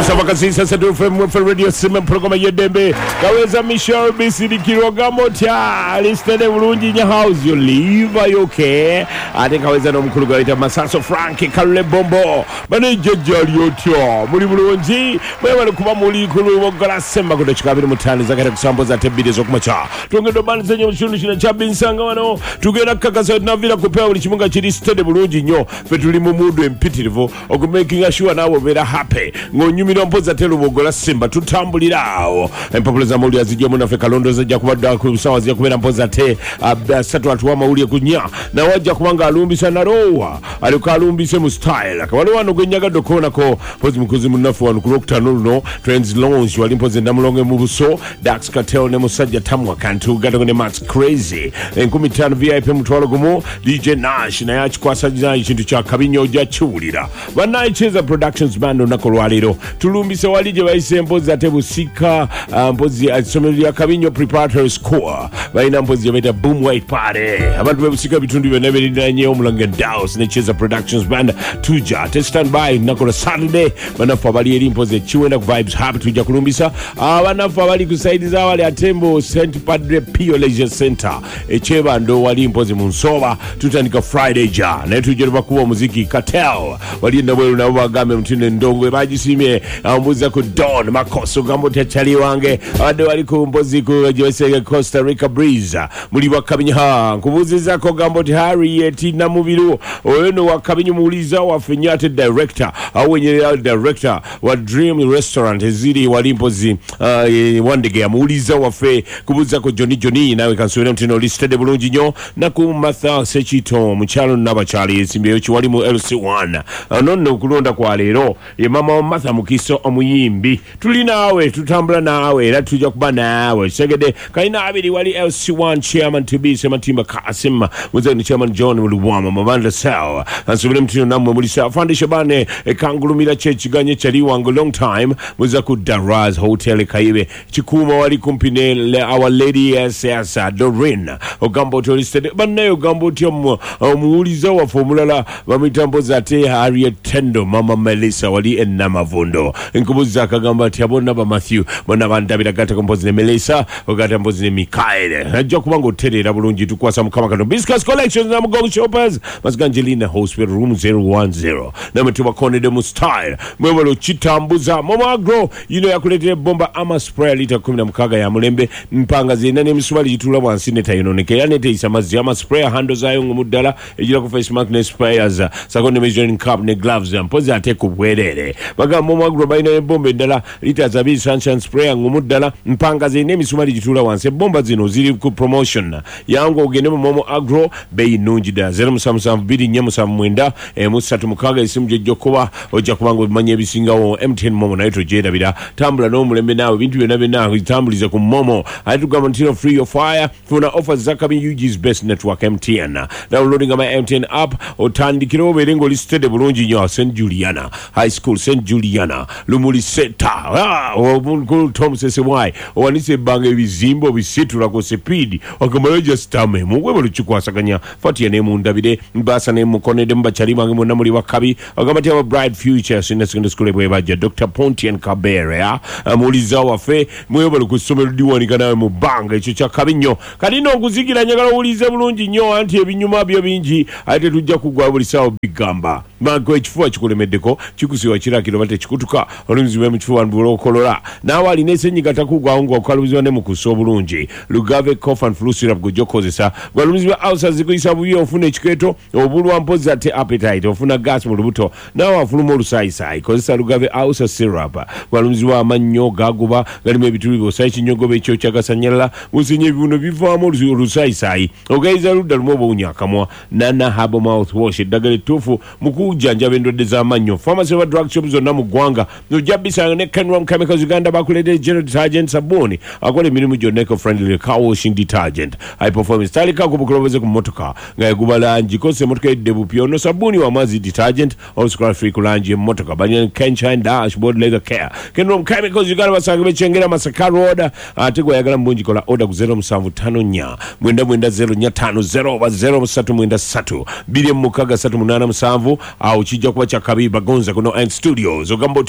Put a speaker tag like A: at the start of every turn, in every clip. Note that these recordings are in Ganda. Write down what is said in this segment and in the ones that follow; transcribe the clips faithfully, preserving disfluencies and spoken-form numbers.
A: Kusava kasisa setu fm for radio sima programa yedembe. Kaweza Michelle bisiri kirogamo tia. Listede bulungi nya house you live are you okay? Ate kaweza no mkulu gawita Masaso Frankie Kalule Bombo. Bane jejali otya. Muri bulungi. Mwe wale kuba muri kulu wogala semba kuda chikabiri mutani zakata kusambo za tebide zokumacha. Tungedo bani zenye mshunu shina chabi nsanga wano. Tugena kakasa na vila kupea ulichimunga chiri stede bulungi nyo. Fetuli mumudu empitirivo. Oku making sure na wabera happy. Ngonyumiro mpoza telu wogola simba. Tutambulirao. Mpapuleza mauli ya zijia muna Afrika Londo za jakubada kusawa zijia kumena mpoza te. Satu watuwa mauli ya kunya. Na waja kumanga alumbisa na roa. Aluka alumbisa mu style. Kawale wano genyaga dokona ko. Pozi mkuzi munafu wanu kurokta nuno. Trends launch walimpoze namulonge mubuso. Dax Cartel ne musajja tamwa kantu. Gato ne Max Crazy. Nkumi tano V I P mtuwalo gumu. D J Nash na yachi kwa sajina ishintu cha kabinyo ja chulira. Wanai cheza productions bando na kolwaliro. Tulumbisa walije waise mpozi ate busika. Mpozi asomeli ya kabinyo preparatory score. Waina mpozi ya meta boom white party. Abantu webusika bitundu ya nebeli na nye umulange daos. Ne cheza productions band. Tuja. Te stand by. Nakola Saturday. Wanafu wabali eri mpozi chiwenda vibes happy tuja kulumbisa. Wanafu wabali kusaidiza wale atembo Saint Padre Pio Leisure Center. Echeba ndo wali mpozi munsoba. Tutanika Friday ja. Na yetu jeruba kuwa muziki Cartel. Wali ndabwelu na uwa game mtune ndongo. Baji sime mbuzi ku Don Makoso gambo tachali wange. Wade wali kumbozi ku Jose Costa Rica Breeze. Muli wakabinya. Kubuzi zako gambo Harriet na mubiru. Oyeno wakabinya muuliza wa Fenyate director. Awenye director wa Dream Restaurant. Zili wali mpozi uh, wandege ya muuliza wa fe. Kubuzi zako Johnny Johnny. Na wekansuwele mtino listede bulungi nyo. Na kumatha sechito mchalo nabachali. Simbeyochi wali mu L C one. Nono kulonda kwa lero. Ye mama Martha Mukiso omuyimbi. Tuli nawe tutambula nawe era tujja kuba nawe. Segede kaina abiri wali L C one chairman to be Sematimba Kasim muzeni chairman John Luwama Mabanda Sal. Ansubire mtino namwe muri sa foundation bane ekangulumira chechi ganye chali wangu long time muza ku Daraz Hotel Kaibe chikuma wali kumpine le Our Lady S S Dorin ogambo to listed bane ogambo tyo muuliza wa formula bamitambo zate Harriet Tendo Mama Melissa wali enamavundo nkubuza kagamba tyabona ba Matthew bona bandabira gata kompozi ne Melissa ogata mpozi ne Mikael najja kubango terera bulungi tukwasa mukama kano Biscuits Collections na Mugongo Shoppers Masganjelina House with room zero one zero na mtuba kone de style mwebalo chitambuza Mama Agro you know yakuletea bomba ama spray lita kumi na mkaga ya mulembe mpanga zina ne miswali jitula wansi neta yononeke yanete isamazi ama spray handles ayo ngumudala ejira ku face mask ne sprayers sakone measuring cup ne gloves mpozi ate kubwerere baga Mama Agro baina bombe ndala lita zabi sunshine spray ngumudala mpanga zine misumali jitula wansi bomba zino zili ku promotion yango ogene mu Mama Agro bei nungi da zero musamsam bidi nyemu samwenda e musatu mukaga isimje jokoba oja kubango manye bisingawo M T N Momo na ito jeda bida tambula no mulembe nawe bintu byona bena itambuliza ku Momo atu government free of fire funa offers zakabi U G's best network M T N downloading my M T N app otandikiro berengo listed bulungi nyo Saint Juliana High School Saint Juliana Lumuli Seta ah obunku Tom sese why owanise bange bizimbo bisitula ko speed wakamaloja stame mugwe luchikwasaganya fati ne mu ndabide mbasa ne mu konede mbachali bange mu namuli wakabi akamati aba bright futures in the secondary school bwe baje Doctor Pontian Kabere amuliza wafe mwebwe lukusomero diwani kana mu banga icho cha kabinyo kalino okuzigira nyagala ulize bulungi nyo anti ebinyuma byo bingi ate tujja kugwa buli sawo bigamba mango ekifuwa kikulemeddeko kikusiwa kirakiro bate kikutuka olunziwe mu kifuwa mbulo kolola nawe ali nesenyiga takugwa ngo okalubizwa ne mukuso obulungi Lugave cough and flu syrup gojokozesa gwalumizwa ausa zikuyisa buyo ofuna ekiketo obulwa mpozi ate appetite ofuna gas mu lubuto nawe afuluma olusayisaayi kozesa Lugave ausa syrup gwalumizwa amannyo gaguba galimu ebituli byosayi kinyogobe ekyo kyagasanyala musinye ebibuno bivaamu olusayisaayi ogayiza ludda lumu obawunya akamwa Nana Herbal Mouthwash eddagala ettuufu mu kujjanjaba endwadde z'amannyo pharmacy oba drug shop zonna mu ggwanga nojja bisanga ne Kenram Chemicals Uganda bakuleetera general detergent sabuni akola emirimu gyonna eco-friendly car washing detergent high performance talika kubukulobeze ku motoka nga eguma langi kose motoka edde bupyono sabuni wa mazi detergent all scratch free kulangi motoka banya Kenshine dashboard leather care Kenram Chemicals Uganda basanga bechengera Masaka Road ate gwa yagala mbungi kola order ku zero seven five nine mwenda mwenda zero nine five zero oba zero three mwenda three bili mukaga three eight seven au kijja kuba cha Kabiba Gonza kuno and studios ogambo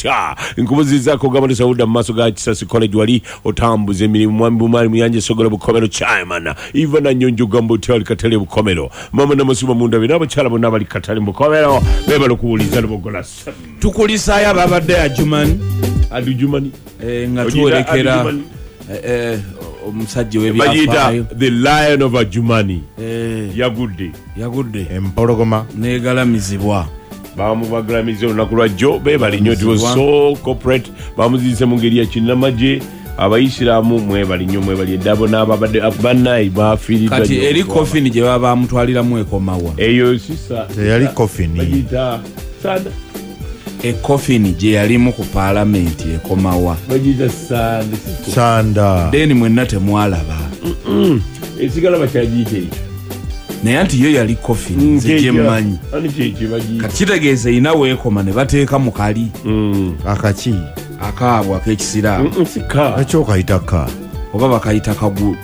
A: cha nkubuzizako gavana Sauda Maso ga Kisasi College wali otambuze emirimu mwami bumali muyanje sogola bukomero chairman Ivana Nyonjo gambo tali katale bukomero mama na masuma munda binabo chala bonna bali katale bukomero beba lokuuliza lobogola
B: tukulisa ya babadde ajumani
A: adujumani
B: eh ngatuolekera eh omusajja webyafayo
A: the lion of Ajumani
B: eh
A: yagudde
B: yagudde
C: empologoma
B: negalamizibwa
A: bamu bagalamizo nakulwa jo bebali nyo it was so corporate bamuzise mu ngeri ya kinamaje abayisiramu mwe bali nyo mwe bali dabo n'ababadde abanai bafiridwa
B: kati eri coffin je baba mutwalira mu ekomawa
A: eyo sisa
C: yali coffin
A: bagita sada
B: e coffin je yali mu ku parliament ekomawa
A: bagita sanda
C: sanda
B: deni mwenna temwalaba
A: esigala bakyagiite
B: naye anti yo yali coffin zije mmanyi kati kitegeeze ina weekoma ne bateeka mu kali
C: akaki
B: akaabwa ak'ekisiraamu
C: ekyo kayita ka
B: oba bakayita kagu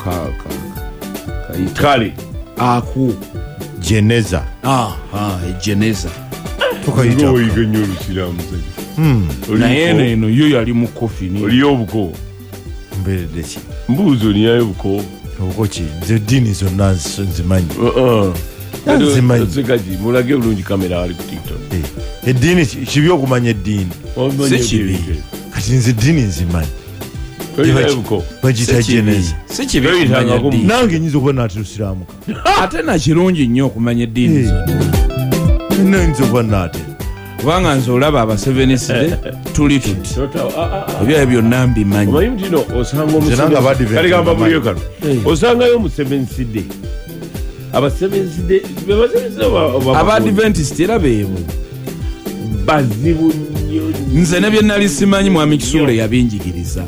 A: kale
B: aku
C: geneza
B: ah ah geneza
C: tukayita
A: oyiga nnyo Olusiraamu
B: naye eno yo yali mu coffin
A: oli obuko
C: mberedde ki
A: mbuuzo niyayo buko
C: obuko ki nze ddiini zonna nzimanyi
A: nzimanyi zikaji mulage bulungi kamera ali ku TikTok
C: eddiini kibi okumanya eddiini
B: si kibi
C: kati nze eddiini nzimanyi bagita geneza
B: si kibi okumanya eddiini
C: nange nyinza okuba naate Lusiraamu
B: ate na kirungi nnyo okumanya eddiini zonna
C: nyinza okuba naate
B: kubanga nze olaba abaseveniside tuli tuti ebyayo byonna mbimanyi
A: omanyi mutino osanga omusebensigamba kano osangayo omusebensigide abasebensigide
B: abadventist era beebo
A: bazibu nnyo
B: nze ne bye nali simanyi mwami Kisuule yabinjigiriza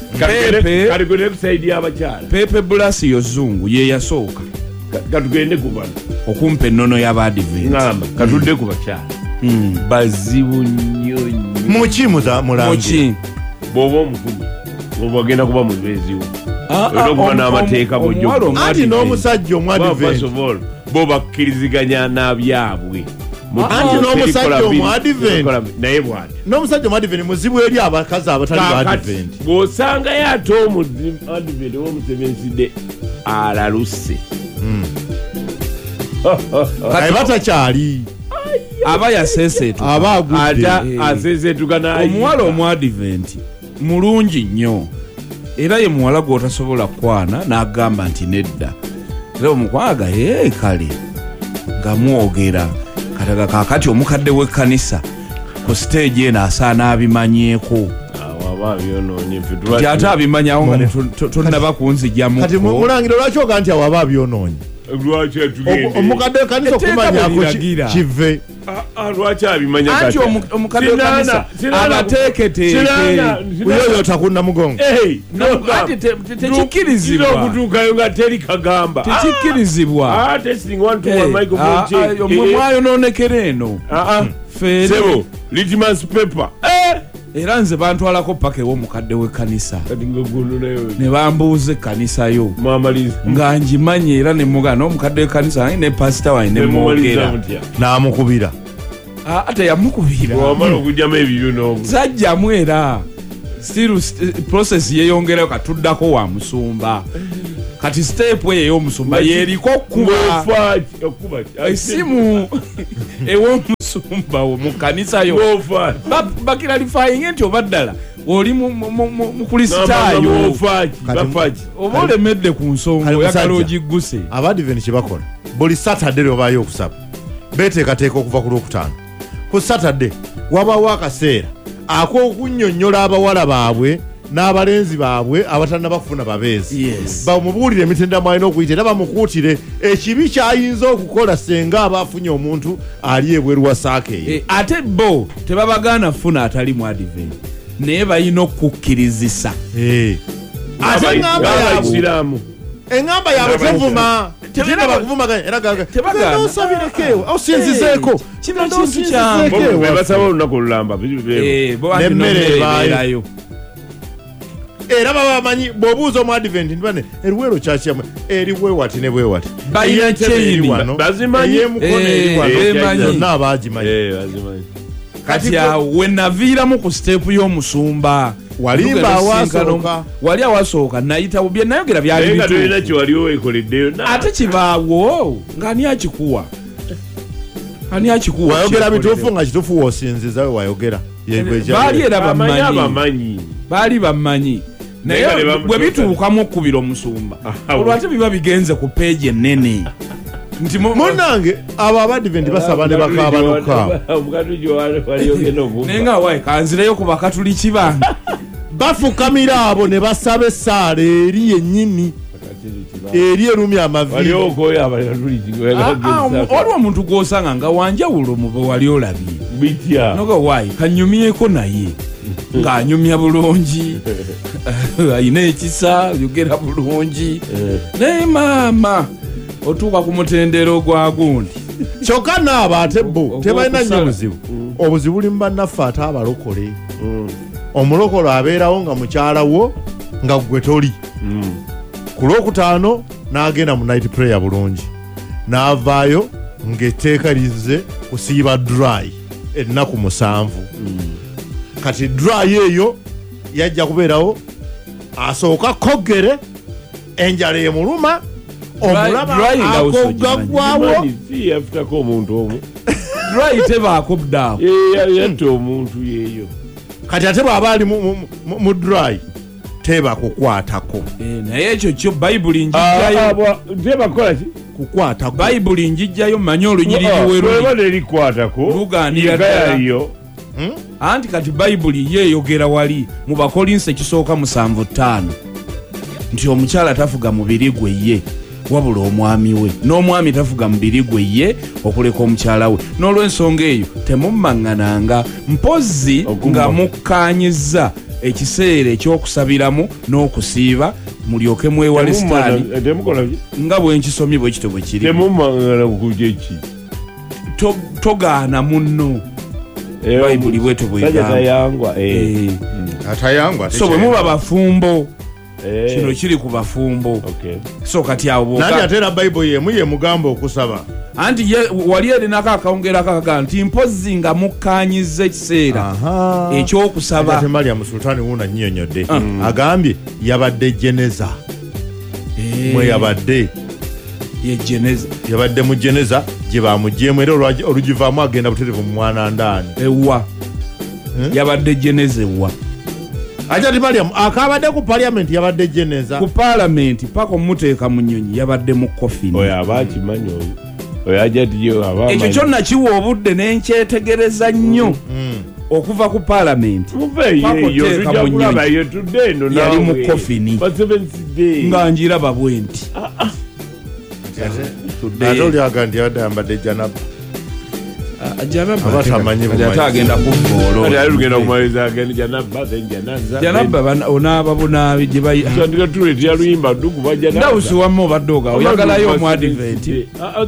B: pepe bulasi yozungu ye yasooka
A: katugende kubana
B: okumpa ennono y'abadvent
A: katudde ku bakyala bazibu nnyo
C: muki mulange
A: bw'oba omukubi oba ogenda kuba mubeeziwo olwokuba n'amateeka
C: anti n'omusajja omwadvent
A: bo bakkiriziganya n'abyabwe
C: anti n'omusajja omwadvent
A: naye bw'ati
C: n'omusajja omwadvent muzibu eri abakazi abatali badvent
A: bw'osangayo ate omuadvent omusebensidde alaluse
C: kale batakyali
B: aba yaseeseetuka
C: aba agudde
A: aseeseetuka naye
B: omuwala omwadvent mulungi nnyo era ye muwala gw'otasobola kwana n'agamba nti nedda era omukwaga ye kale nga mwogera kataga kaakati omukadde w'ekkanisa ku stage eno asaana abimanyeeko nti ate abimanyawo nga tonnaba kunzijjamuko
C: kati mulangira lwaki oga nti awo aba abyonoonye omukadde w'ekkanisa okumanyako kive
A: lwaki abimanya
B: anti omukadde w'ekkanisa abateeketeeke
C: kuyoyota ku namugongo
B: anti tekikkirizibwa
A: okutuukayo nga teri kagamba
B: tekikkirizibwa omwe mwayonoonekera eno
A: sebo litmus paper
B: era nze bantwalako paka ew'omukadde w'ekkanisa ne bambuuza ekkanisa yo nga njimanye era ne mugana n'omukadde w'ekkanisa naye ne pasita wange ne mwogera
C: n'amukubira
B: ate yamukubira
A: wamala okujjamu ebibyo
B: sajjamu era still process yeyongerayo katuddako wa musumba kati step eyo ey'omusumba yeriko okuba esimu ew'omusumba wo mu kkanisa yo bakiralifying nti oba ddala oli mukulisitaayo oba olemedde ku nsonga oyagala ogigguse
C: abadvent kye bakola buli Saturday lwebaayo okusaba beteekateeka okuva ku lwokutaano ku Saturday wabaawo akaseera ak'okunnyonnyola abawala baabwe n'abalenzi baabwe abatannabafuna babeezi bamubuulire emitendera mwalina okuyita era bamukuutire ekibi kyayinza okukola senga aba afunye omuntu ali ebweru wa saaka eyo
B: ate bo tebabagaana funa atali mu advent naye balina okukkirizisa
C: ate eŋŋamba yaabwe eŋŋamba yaabwe tevuma tebina bakuvumaganya era gaga osabireko osinzizeeko
B: kino kintu kyange
A: basaba olunaku olulamba
C: nemmere ebaayo era baba bamanyi bw'obuuza omu advent ntibane eruwero kyakyamu eri bwewati ne bwewati
B: balina kyeyini
C: ey'emukono eri wano zonna abaagimanyi
B: kati awo wenaviiramu ku siteepu y'omusumba
C: walimba awasooka
B: wali awasooka nayitawo bye nayogera byali
A: bituufu
B: ate kibaawo ng'ani akikuwa ani akikuwa
C: wayogera bituufu nga kituufu w'osinziza we wayogera
B: baali era bamanyi baali bamanyi naye bwe bituukamu okkubira omusumba olwo ate biba bigenze ku peegi ennene nti
C: munange abo abadiventi basaba ne bakaaba nokaaba
B: naye nga wayi kanzireyo ku bakatuli kibange
C: bafukamira abo ne basaba essaala eri yennyini eri erumya amaviiri
B: waliwo omuntu gw'osanga nga wanjawulo mu be wali olabye noga wayi kanyumyeko naye ng'anyumya bulungi ayina ekisa yogera bulungi naye maama otuuka ku mutendero gwa gundi
C: kyokka naabo ate bo tebalina nnyo buzibu obuzibu buli mu bannaffe ate abalokole omulokole abeerawo nga mukyala wo nga gwe toli ku lwokutaano n'agenda mu night prayer bulungi n'avaayo ng'etteeka lize kusiiba dry ennaku musanvu kati dry eyo yajja kubeerawo asooka kogere enjala emuluma omulaba akogaggwawo
A: yafutako omuntu omu
B: dry tebaako budaawo
A: yatta omuntu yeeyo
C: kati ate bw'aba ali mu dry teba kukwatako
B: naye ekyo kyo bayibuli njijjayo
A: tebakola ki
C: kukwatako
B: bayibuli njijjayo mmanyi olunyiriri
A: werolikwatako
B: luganirayo anti kati bayibuli yeeyogera wali mu bakolinsi ekisooka musanvu ttaano nti omukyala tafuga mubiri gwe ye wabula omwami we n'omwami tafuga mubiri gwe ye okuleka omukyala we n'olw'ensonga eyo temummaŋŋananga mpozzi nga mukkaanyizza ekiseera ekyokusabiramu n'okusiiba mulyoke mwewale sitaani nga bwenkisomye bwe kito bwe kiri togaana munno bayibuli bweto bwegamba so bwe muba bafumbo kino kiri ku bafumbo so kati awo
C: nani ate era bayibuli yemu yemugamba okusaba
B: anti wali erinako akawungeerako akagaa nti mpozzi nga mukkaanyizza ekiseera ekyokusaba
C: ate Mariam Sultani wuuna nnyonnyodde agambye yabadde jeneza mwe yabadde
B: ye jeneza
C: yabadde mu jeneza gye bamuggyemu era olugivaamu agenda buterevu mu mwana ndaani
B: ewa yabadde jeneza ewa
C: ate ati Mariam akabadde ku parliament yabadde jeneza
B: ku parliament paka omuteeka mu nnyonyi yabadde mu kofini
A: oyo aba akimanyi oyo
B: ekyo kyonna kiwa obudde n'enkyetegereza nnyo okuva ku parliament yali mu kofini nga njiraba bwe nti
C: ate olyaga nti yabadde ayambadde janaba
B: ate agenda kuvuolajanaba onaaba bunaabi gyebandawusi wamu obadde oga oyagalayo omuadiventi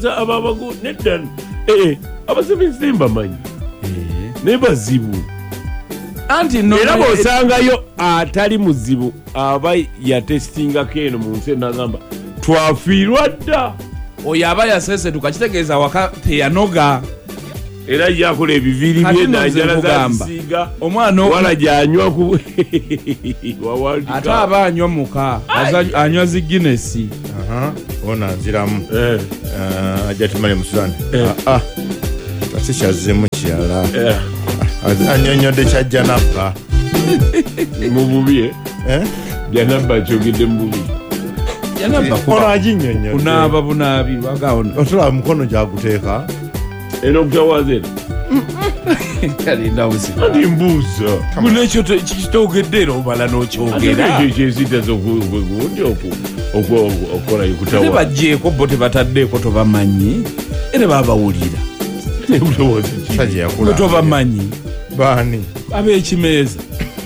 A: abasebenzi mbamanyi naye bazibu
B: anti
A: era bw'osangayo atali muzibu aba yatesitingako eno mu nsi enagamba twafiirwa dda
B: oyo aba yasesetuka kitegeeza waka teyanoga
A: era yakola ebiviiri byenanjala zasiiga
B: omwana
A: wala gyanywa ku
B: ate aba anywa muka anywa zi Guinness
C: ona nziramu ajja timale musudani kasi kyazzemu kirala anyonyodde kya janabba
A: mu bubi janabba kyogedde mu bubi
C: ono aginyonyodde
B: kunaaba bunaabi
C: otolaba mukono gyaguteeka
A: era okutawaazera
B: andi
A: mbuuza
B: kunekyo kitogedde era obala n'okyogera
A: kyezitaza okundi okola
B: te bajjeeko bo tebataddeeko tobamanyi era babawulira tobamanyi
C: baani
B: ab'ekimeeza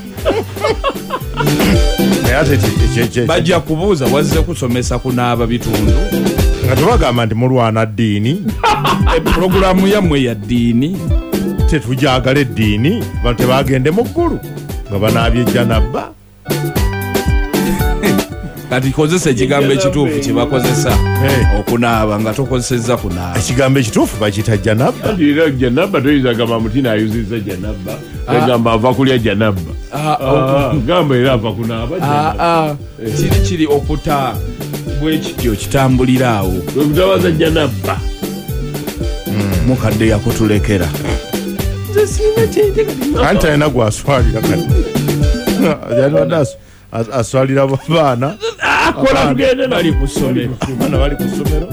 B: bajja kubuuza wazze kusomesa kunaaba bitundu
C: nga tebagamba nti mulwana ddiini
B: puroguramu yammwe ya ddiini
C: tetujagala eddiini bantu tebagende mu ggulu nga banaabye janabba
B: kati kozesa ekigambo ekituufu kye bakozesa
C: Eh.
B: okunaaba nga tokozesezza kunaaba.
C: ekigambo ekituufu bakiyita janaba.
A: era janaba toyinza gamba mutina ayuzizza janaba egamba ava kulya janaba gamba era ava kunaaba
B: aa kiri kiri okuta bwe kityo kitambulira awo
A: okutabaza janaba
B: mukadde yakutulekera nze siina kyenjagala
C: anti alina gwaswalira kati yalibadde as- as- aswalira baana
A: akola tugende
B: bali ku ssomero.
C: abaana bali ku ssomero.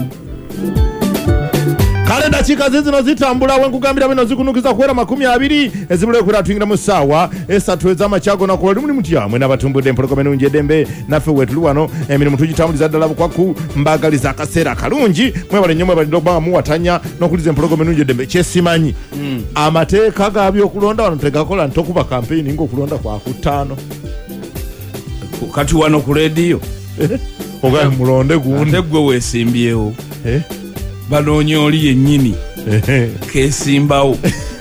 C: kale dakiika zizino zitambula wenkugambira bino zikunukiza kuwera makumi abiri ezibula ekwera tuyingira mu ssaawa esatu ez'amakyago nakuwa limu mutya mwe n'abatumbudde empologoma ennungi eddembe naffe wetuli wano emirimu tugitambuliza ddala bukwaku mbagaliza akaseera akalungi mwebale nnyo mwebalidde okuba nga muwatanya n'okuliza empologoma ennungi eddembe kyesimanyi amateeka ga byokulonda wano tegakola ntokuba kampeyini ng'okulonda kwakutaano
B: kati wano ku leediyo
C: oga mulonde gundi
B: ate gwe weesimbyewo
C: Eh?
B: banoonya oli yennyini kesimbawo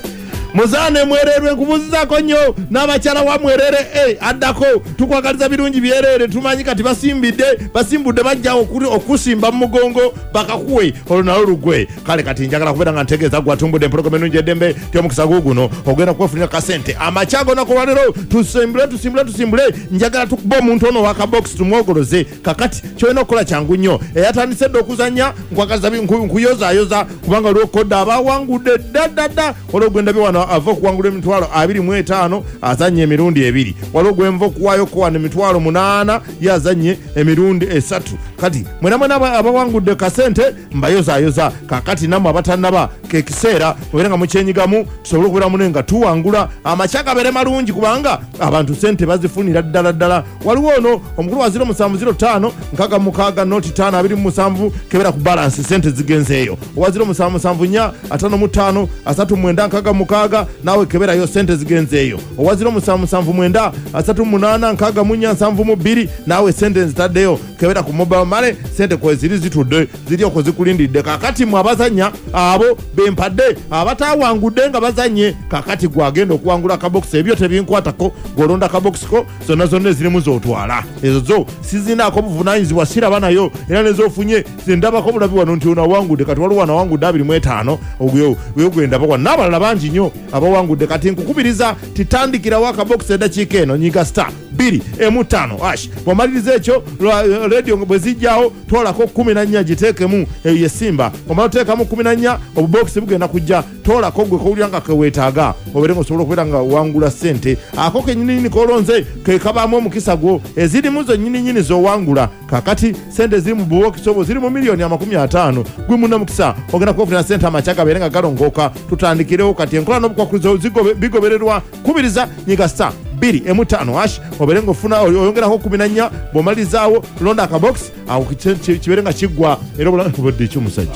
C: muzaane mwererwe nkubuzizaako nnyo n'abakyala wa mwerere e addako tukwagaliza birungi byerere tumanyi kati basimbidde basimbudde bajja okusimba mu mugongo bakakuwe olwo nalo lugwe kale kati njagala kubeera nga ntegeeza gwatumbudde empologoma ennungi eddembe tyomukisa guguno ogenda kwefunira kasente amakyago nakolwalero tusimbule tusimbule tusimbule njagala tukuba omuntu ono wakabox tumwogoloze kakati kyolina okukola kyangu nnyo eyatandise dde okuzanya nkwagaliza nkuyozaayoza kubanga olwokodde abawangudde ddadda olwogwendabye wano ava okuwangula emitwalo abiri mu etaano azanye emirundi ebiri waliwo gwenva okuwaayo kuwana emitwalo munaana ye azanye emirundi esatu kati mwena mwena abawangudde kasente mbayozaayoza kakati nammwe abatannaba kekiseera mubeere nga mukyenyigamu tusobole okubeera mune nga tuwangula amakya gabeere malungi kubanga abantu sente bazifunira ddala ddala waliwo ono omukulu wa ziro musanvu ziro ttaano nkaga mukaaga noti ttaano abiri mu musanvu kebeera ku balansi sente zigenzeeyo owa ziro musanvu musanvu nnya ataano mu ttaano asatu mwenda nkaga mukaaga naawe keberayo sente zigenzeeyo owa ziro musanvu musanvu mwenda asatu munaana nkaaga mu nnya nsanvu mu bbiri naawe sente nzitaddeyo kebera ku mobile money sente kwe ziri zitudde ziri okwo zikulindidde kakati mwe abazanya abo bempadde abatawangudde nga bazanye kakati gwagenda okuwangula akabokisi ebyo tebinkwatako gwolonda akabokisi ko zonna zonna ezirimu zotwala ezo zo sizinaako buvunanyizibwa siraba nayo era nezofunye ndabako bulabi wano nti onawangudde kati waliwo wanawangudde abiri mu etaano ogyo gwendaba wano n'abalala bangi nnyo abawangudde kati nkukubiriza titandikirawo akabokisi eddakiika eno nyiga star bbiri emu ttaano ash bw'omaliriza ekyo radio bwe zijjawo toolako kumi na nnya giteekemu eyo yesimba omala oteekamu kumi na nnya obubokisi bugenda kujja toolako gwe kowulira nga keweetaaga obeere nga osobola okubeera nga wangula sente ako kenyininyini kolonze kekabaamu omukisa gwo ezirimu zo nyininyini zowangula kakati sente ziri mu bubokisi obwo ziri mu miliyoni amakumi ataano gwe munnamukisa ogenda kwefunira sente amakya gabeere nga galongooka tutandikirewo kati enkola n'obukwakulizo bigobererwa kubiriza nyiga star bbiri emu ttaano ash obeere ngaofuna oyongerako kumi na nnya bw'omalirizaawo londa akabokisi awo kibeere nga kiggwa era obudde ekyomusajja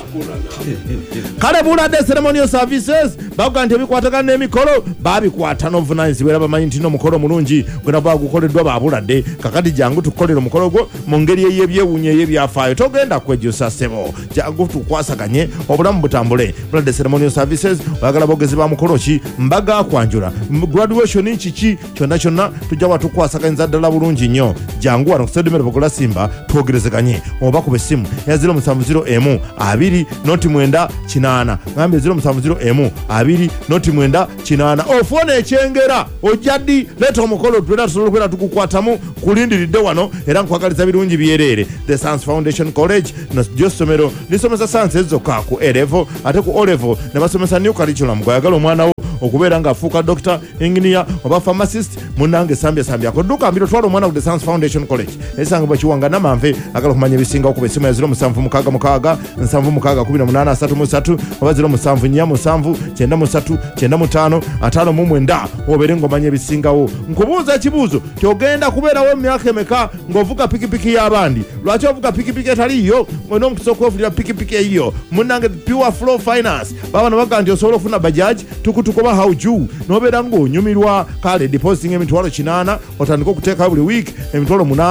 C: kale buladde ceremonial services bakuga nti ebikwatagana n'emikolo babikwata n'obuvunanyizibwa era bamanyi nti n'omukolo mulungi gwena bagukoleddwa babuladde kakati jangu tukukolera omukolo gwo mu ngeri ey'ebyewuunya ey'ebyafaayo togenda kwejjusa ssebo jangu tukwasaganye obulamu butambule buladde ceremonial services oyagala bogezi ba mukolo ki mbaga kwanjula graduation kiki kyonna kyonna tujja watukwasaganyiriza ddala bulungi nnyo jangu wano kusedemere bogola simba twogerezeganye oba kuba essimu ya ziro musanvu ziro emu abiri noti mwenda kinaana ngambye ziro musanvu ziro emu abiri noti mwenda kinaana ofuna ekyengera ojja ddi leeta omukolo twera tusobola okubeera tukukwatamu kulindiridde wano era nkwagaliza birungi byerere the Science Foundation College nasjo ssomero lisomesa science zokka ku A level ate ku O level ne basomesa new curriculum gwayagala omwana wo okubeera ng'afuuka doctor engineer oba pharmacist munnange sambya sambyako dduka mbiro twala omwana ku the Science Foundation College esangibwa kiwanga namanve agala okumanya ebisinga okuba essimu ya ziro musanvu mukaaga mukaaga nsanvu mukaaga kumi na munaana asatu mu ssatu oba ziro musanvu nnya musanvu kyenda mu ssatu kyenda mu ttaano ataano mu mwenda obeere ng'omanya ebisingawo nkubuuza ekibuuzo kyogenda kubeerawo emyaka emeka ng'ovuga pikipiki y'abandi lwaki ovuga pikipiki etaliyo olina omukisa okwefulira pikipiki eyiyo munnange pure flow finance baba nabaga nti osobola okufuna bajaji tukutuku oba hauju n'obeera ng'onyumirwa kale depositing emitwalo kinaana otandika okuteekayo buli wiiki emitwalo munaana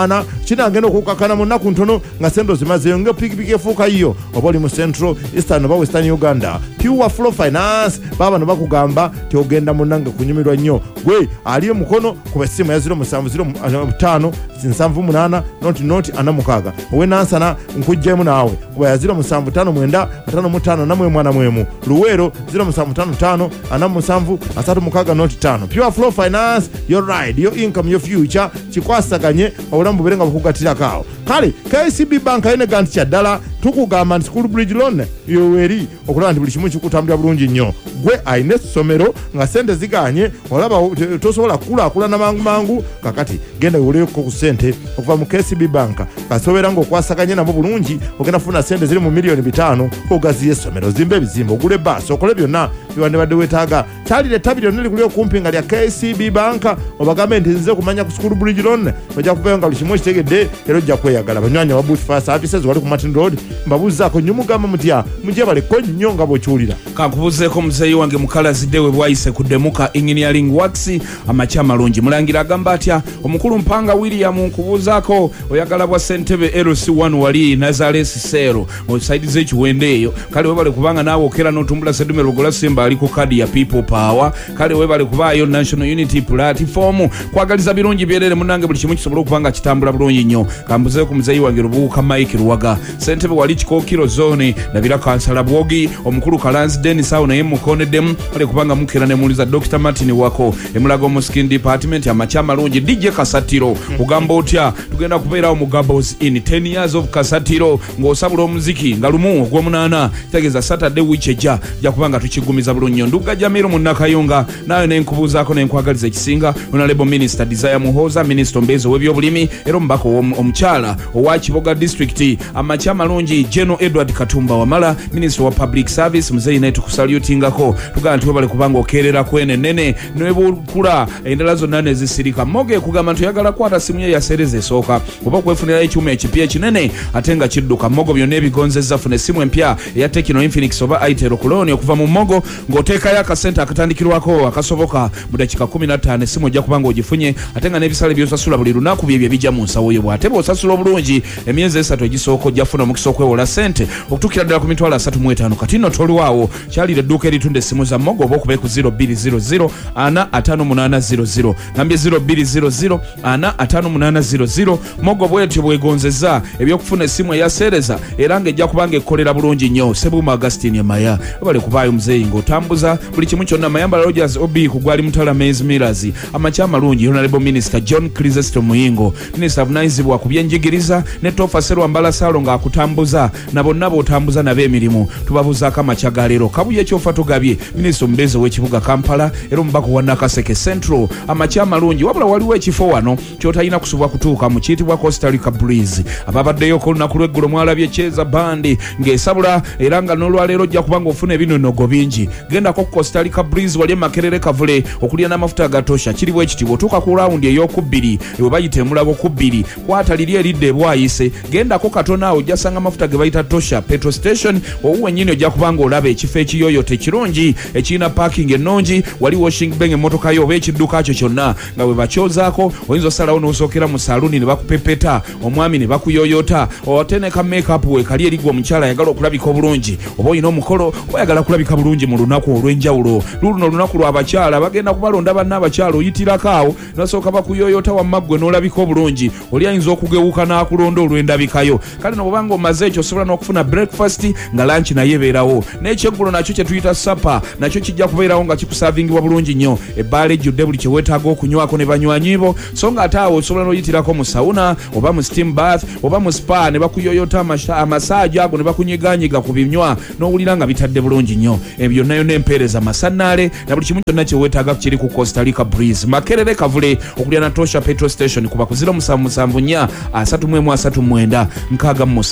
C: kinagenda okukakana mu nnaku ntono nga sente zimazeyo nga pikipiki efuuka yiyo oba oli mu Central, Eastern oba Western Uganda. Pure Flow Finance baba no bakugamba ti ogenda munange kunyumirwa nnyo. Gwe ali mukono ku basimu ya zero musanvu zero ttaano nsanvu munaana noti noti ana mukaaga. Owe nansana nkujjemu naawe kuba ya zero musanvu ttaano mwenda ttaano mu ttaano namwe mwana mwemu. Luwero zero musanvu ttaano ttaano ana musanvu asatu mukaaga noti ttaano. Pure Flow Finance, your ride, your income, your future. Chikwasaganye obulamu buberenga bukugatira kawo. Kale K C B Bank ene ganti kya ddala tukugamba nti school bridge loan yoweri okulaba nti buli kimu kikutambula bulungi nnyo. Gwe ayina essomero nga sente ziganye olaba tosobola kula na mangu mangu kakati genda uleko ku sente okuva mu K C B Bank kasobera ngo kwasaganye nabo bulungi ogenda funa sente ziri mu milioni bitano ogaziye essomero zimbe bizimbo ogule bus okole byonna biwande badde wetaaga tali le tabiro nili kulio kumpinga lya K C B Bank obagame ntinze kumanya ku school bridge loan ojja kuvenga buli kimu kitegedde ero ojja kweyagala banywanya wa Bush Fire Services wali ku Martin Road mbabuza ko nyumugamba mutya mujye bale ko nyonga bochulira
B: kankubuze ko muzeyi wange mukalazi dewe bwayise kudemuka engineering works amacha malungi mulangira agamba atya omukulu mpanga William nkubuzako oyagala bwa Sentebe L C one wali Nazareth Sero osaidize chiwendeyo kale webale kubanga nawo okera notumbula sedume logola simba ali ku kadi ya People Power kale webale kubayo National Unity Platform kwagaliza birungi byerere munange buli kimu kisobola kubanga kitambula bulungi nnyo kambuze ko muzeyi wange rubuka Mike Ruwaga Sentebe wali chikokiro zone nabira kansala bwogi omukulu Kalanzi Dennis awo naye mukonedemu kale kubanga mukera ne muliza Doctor Martin wako emulago mu skin department ya machama lungi D J Kasatiro kugamba otya tugenda kubeera omugabos in ten years of Kasatiro ng'osabula omuziki nga lumu ogw'omunaana tegeza Saturday week eja ja kubanga tukigumiza bulunyo nduga Jamiro Munnakayonga nayo nenkubuzaako nenkwagaliza ekisinga Honorable Minister Desire Muhoza Minister Mbezo w'ebyobulimi era mbako omukyala owa Kiboga District amachama lungi General Edward Katumba Wamala Minister wa Public Service muzeyi naye tukusalutingako tugamba nti webale kubanga okerera kwene nene nebukula endala zonna ne zisirika moge kugamba nti oyagala kwata simu ye yasereze esooka oba kwefunira ekyuma ekipya ekinene ate nga kidduka mogo byonna ebigonzezza funa essimu empya eya Tecno Infinix oba Itel Kuloni okuva mu mogo ng'oteekayo akasente akatandikirwako akasoboka mu dakika kumi na ttaano essimu ojja kubanga ogifunye ate nga n'ebisale by'osasula buli lunaku byebyo bijja mu nsawo yo bw'ate bw'osasula obulungi emyezi esatu egisooka ojja funa omukisa okwewola sente okutuukira ddala ku mitwalo asatu mu etaano kati nno tolwawo kyalira edduuka eritunda essimu za mogo oba okube ku zero bbiri zero zero ana ataano munaana zero zero nambye zero bbiri zero zero ana ataano munaana zero zero mogo bwetyo bwegonzezza ebyokufuna essimu eyaseereza era ng'ejja kubanga ekkolera bulungi nnyo Sebuuma Augustine Maya bale kubaayo muzeeyi ng'otambuza buli kimu kyonna Mayamba Rogers Obi kugwali mutala Maize Millers amacha amalungi Honorable Minister John Chrysostom Muyingo Minister avunanyizibwa ku byenjigiriza ne Tofa Serwa Mbalasalo ng'akutambuza na bonna b'otambuza n'ab'emirimu tubabuzaako amacha ga leero kabuye ekyofa tugabye Minister Mbezo w'ekibuga Kampala era omubaka wa Nakaseke Central amacha amalungi wabula waliwo ekifo wano kyotalina kusobwa kutuuka mu kiyitibwa Costa Rica Breeze ababaddeyo ku lunaku lw'eggulo mwalabye Cheza Bandi ng'esabula era nga n'olwaleero ojja kubanga ofuna ebinonogo bingi gendako ku Costa Rica Breeze wali Makerere Kavule okulya n'amafuta agatosha kiriwo ekitiibwa otuuka ku lawundi ey'okubbiri ewe bayita emulago kubbiri kwataliri eridde ebwayise gendako katono awo ojja sanga amafuta ge bayita tosha petrol station owuwe nnyini ojja kubanga olaba ekifo ekiyoyote kirungi ekirina parking ennungi wali washing bang emmotoka yo oba ekidduka kyo kyonna nga bwe bakyozaako oyinza osalawo n'osookera mu saluni ne bakupepeta omwami ne bakuyoyota oteneka makeup weekali erigwa omukyala ayagala okulabika obulungi oba olina omukolo oyagala kulabika bulungi mu lunaku olw'enjawulo luno olunaku lw'abakyala bagenda kubalonda banna abakyala oyitirako awo nasooka bakuyoyota wammaggwe n'olabika obulungi oli ayinza okugewuka n'akulonda olw'endabikayo kale nobanga omaze ekyo osobola n'okufuna breakfast nga lanchi naye ebeerawo n'ekyeggulo nakyo kye tuyita sapa nakyo kijja kubeerawo nga kikusavingibwa bulungi nnyo ebbaala ejjudde buli kye weetaaga okunywako ne banywanyi bo so nga ate awo osobola n'oyitirako mu sauna oba mu steam bath oba mu spa ne bakuyoyota amasaaji ago ne bakunyiganyiga ku binywa n'owulira nga bitadde bulungi nnyo ebyo nayo n'empeereza masannaale na buli kimu kyonna kye weetaaga kiri ku Costa Rica Breeze Makerere Kavule okulya na Tosha petrol station kuba ku zero musanvu musanvu nnya asatu mu emu asatu mu mwenda nkaaga mu musanvu ngambye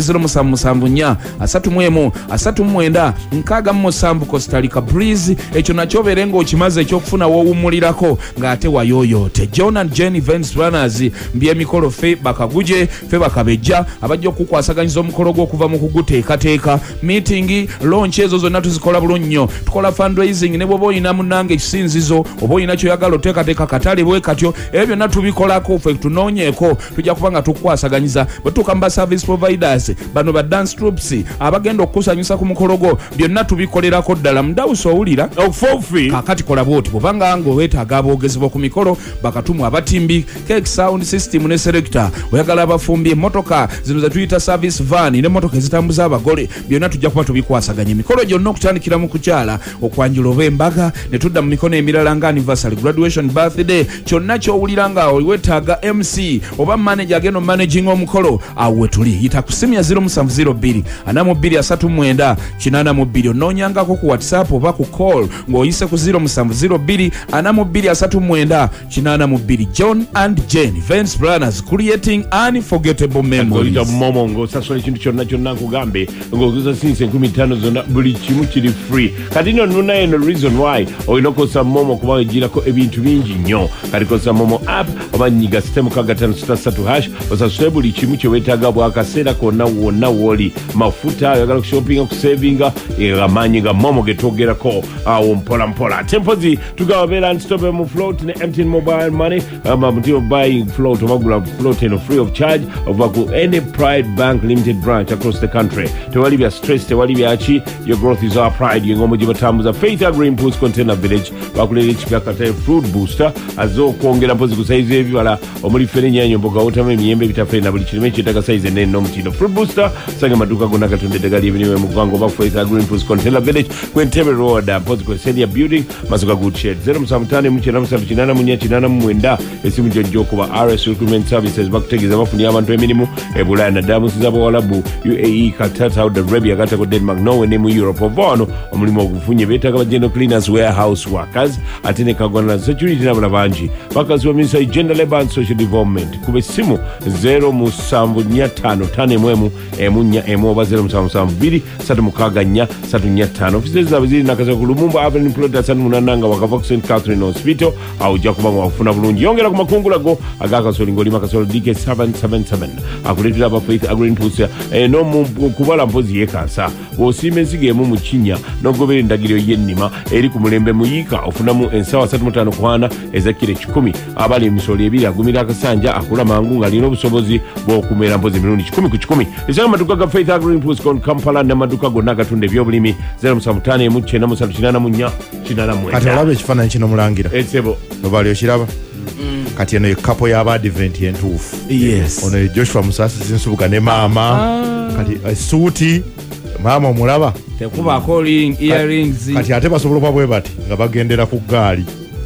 B: zero musanvu musanvu nnya asatu mu emu asatu mu mwenda nkaaga mu musanvu Costa Rica Breeze ekyo nakyo obeere ng'okimaze ekyokufuna woowummulirako ng'ate wayooyoote. John and Jane Events Planners mbyemikolo ffe bakaguje ffe bakabejja abajja okukwasaganyiza omukolo gw'okuva mu kuguteekateeka meeting launch ezo zonna tuzikola bulungi nnyo. Tukola fundraising ne bw'oba oyina munnange ekisinzizo oba oyina kyoyagala oteekateeka katale bwe katyo ebyo byonna tubikolako ffe tunoonyeeko tujja kuba nga tukukwasaganyiza bwe tutuuka mu ba service providers bano ba dance troops abagenda okukusanyusa ku mukolo gwo byonna tubikolerako ddala mudawusa owulira kaakati kola bwoti bwobanga ng'oweetaaga aboogezi b'oku mikolo bakatumu abatimbi cake sound system ne selector oyagala abafumbi emmotoka zino ze tuyita service van n'emmotoka ezitambuza abagole byonna tujja kuba tubikwasaganya emikolo gyonna okutandikira mu kukyala okwanjula oba embaga ne tudda mu mikono emirala nga anniversary graduation birthday kyonna ky'owulira nga weetaaga M C oba manager agenda managing omukolo awo we tuli yita ku simu ya zero musanvu zero bbiri ana mu bbiri asatu mu mwenda kinaana mu bbiri onoonyangako ku whatsapp oba ku call ng'oyise ku zero musanvu zero bbiri ana mu bbiri asatu mu mwenda kinaana mu bbiri. John and Jane Events Planners creating unforgettable memories.
A: Momo ng'osasula ekintu kyonna kyonna nkugambe ng'oguza sinsi enkumi ttaano zonna buli kimu kiri free. Kati nno nuna eno reason why olina okukozesa Momo kuba egirako ebintu bingi nnyo. Kati kozesa Momo app oba nyiga sitemu kaga ttaano sita ssatu hash osasule buli kimu kye weetaaga bw'akaseera konna wonna w'oli mafuta oyagala okushoppinga okusevinga amaanyi ga Momo ge twogerako awo mpola mpola. Ate mpozi tugaba beera ntitobe mu float ne M T N mobile money ama muti buying float oba gula float eno free of charge oba ku any Pride Bank Limited branch across the country. Tewali bya stress tewali bya chi. Your growth is our pride. Yengomo jibatambuza Faith Agri Impulse Container Village bakulera ekipyakata fruit booster azo kwongera mpozi ku size ebibala omuli fene nyanyo mboga wotama emiyembe bitafere na buli kirime kyetaka size nene n'omutino fruit booster sanga maduka gonna katondedde gali ebiniwe mu gwango ba Faith Agri Impulse Container Village Kwentebe Road mpozi ku Senior Building Mazuka Good Shed zero musanvu ttaano mu kyenda musatu kinaana mu nnya kinaana mu mwenda esimu jjojjo kuba R S Recruitment Services bakutegeeza bafuni abantu emirimu e Bulaya naddala mu nsi z'Abawalabu U A E Qatar Saudi Arabia gatako Denmark Norway ne mu Europe ovaano omulimu ogufunye beetaaga ba general cleaners warehouse workers ate ne kagwana security n'abala bangi bakazi wa Ministry Gender Labour and Social Development kuba essimu zero musanvu nnya ttaano ttaano emu emu emu nnya emu oba zero musanvu musanvu bbiri ssatu mukaaga nnya ssatu nnya ttaano ofisi zaabwe ziri nakasa ku Lumumba Avenue Plot asatu munana nga wakava ku Saint Catherine Hospital awo ojja kuba nga wafuna bulungi yongera ku makungula go agakasoli ng'olima kasolo D K seven seven seven akuleetera aba Faith Agri Impulse eno kubala mpozi yeekansa bw'osiima ensigo emu mu kinnya n'ogobera endagiro y'ennima eri ku mulembe muyiika ofunamu ensawa asatu mu ttaano ku ana eza kiro ekikumi abali emisolo ebiri agumira akasanja akula mangu ng'alina obusobozi bw'okumera mpozi emirundi kikumi ku kikumi esanga amaduuka ga Faith Agri Impulse kon Kampala n'amaduuka gonna agatunda ebyobulimi zero musanvu ttaano emu kyenda musatu kinaana mu nnya kinaana mu mwenda.
C: Kati olaba ekifaananyi kino mulangira
A: esebo
C: obaali okiraba kati eno ekapo y'aba advent entuufu.
B: Yes.
C: Ono ye Joshua Musasi Zinsubuga ne maama kati esuuti maama omulaba
B: tekubaako earrings
C: kati ate basobola okuba bwe bati nga bagendera ku ggaali.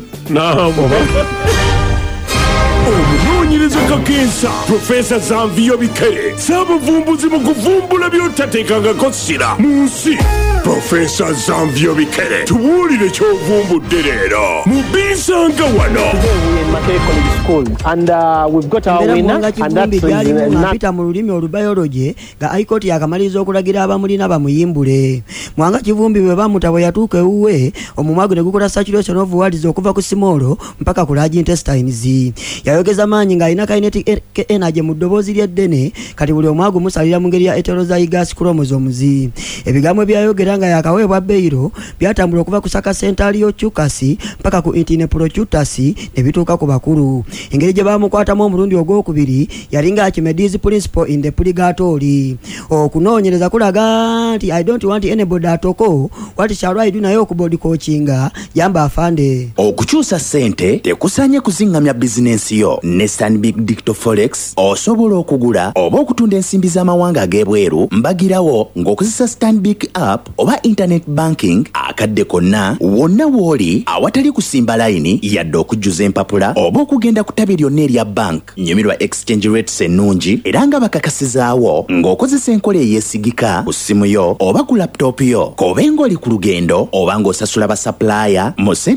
A: Omunoonyereza kakensa Profesa Zanvio Bikere saabavumbuzi mu kuvumbula by'otateekangako ssira mu nsi. Profesa Zanvio Bikere tubuulire ky'ovumbudde leero mu bisanga wano.
D: Mpita mu lulimi olubayoloje nga haikoti yakamaliriza okulagira abamulina bamuyimbule. Mwanga Kivumbi bwe bamutta bwe yatuuka ewuwe omumwa gwe ne gukola saturation of words okuva ku Simolo mpaka ku large intestines. Yayogeza maanyi ng'alina kinetic energy mu ddoboozi ly'eddene kati buli omwagu musalira mu ngeri ya heterozygous chromosomes. Ebigambo byayogera nga yakaweebwa Beiro byatambula okuva ku Saccentalio Chukasi mpaka ku Intineprochutas ne bituuka ku bakulu. Engeri gye bamukwatamu omulundi ogwokubiri yali nga Archimedes principle in the purgatory. Okunoonyereza kulaga nti I don't want anybody atoko what shall I do naye okubodi coachinga yamba afande.
E: Okukyusa ssente tekusanye kuzingamya bizinensi yo ne Stanbic Dictoforex osobola okugula oba okutunda ensimbi z'amawanga ag'ebweru mbagirawo ng'okozesa Stanbic app oba internet banking akadde konna wonna w'oli awatali kusimba layini yadde okujjuza empapula oba okugenda ku ttabi lyonna erya bank nyumirwa exchange rates ennungi era nga bakakasizaawo ng'okozesa enkola eyeesigika ku ssimu yo oba ku laptop yo kobenga oli ku lugendo oba ng'osasula basapulaaya mu